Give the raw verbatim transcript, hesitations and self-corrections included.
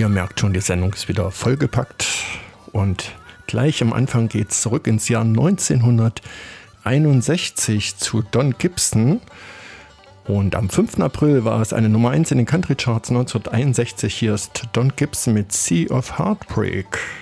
Ihr merkt schon, die Sendung ist wieder vollgepackt und gleich am Anfang geht es zurück ins Jahr neunzehnhunderteinundsechzig zu Don Gibson. Und am fünften April war es eine Nummer eins in den Country Charts neunzehnhunderteinundsechzig. Hier ist Don Gibson mit Sea of Heartbreak.